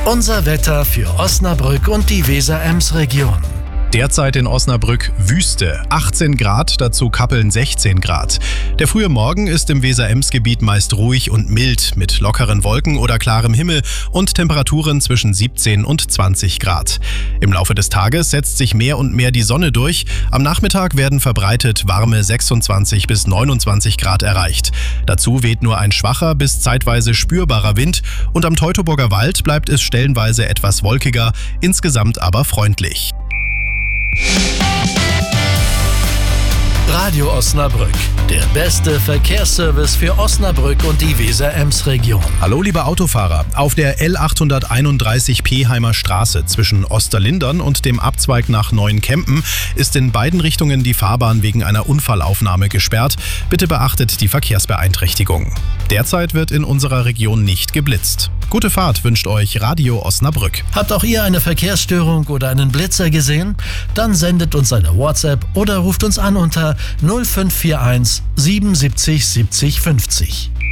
Unser Wetter für Osnabrück und die Weser-Ems-Region. Derzeit in Osnabrück Wüste, 18 Grad, dazu Kappeln 16 Grad. Der frühe Morgen ist im Weser-Ems-Gebiet meist ruhig und mild, mit lockeren Wolken oder klarem Himmel und Temperaturen zwischen 17 und 20 Grad. Im Laufe des Tages setzt sich mehr und mehr die Sonne durch. Am Nachmittag werden verbreitet warme 26 bis 29 Grad erreicht. Dazu weht nur ein schwacher bis zeitweise spürbarer Wind und am Teutoburger Wald bleibt es stellenweise etwas wolkiger, insgesamt aber freundlich. Radio Osnabrück, der beste Verkehrsservice für Osnabrück und die Weser-Ems-Region. Hallo liebe Autofahrer, auf der L831 Peheimer Straße zwischen Osterlindern und dem Abzweig nach Neuenkempen ist in beiden Richtungen die Fahrbahn wegen einer Unfallaufnahme gesperrt. Bitte beachtet die Verkehrsbeeinträchtigung. Derzeit wird in unserer Region nicht geblitzt. Gute Fahrt wünscht euch Radio Osnabrück. Habt auch ihr eine Verkehrsstörung oder einen Blitzer gesehen? Dann sendet uns eine WhatsApp oder ruft uns an unter 0541 77 70 50.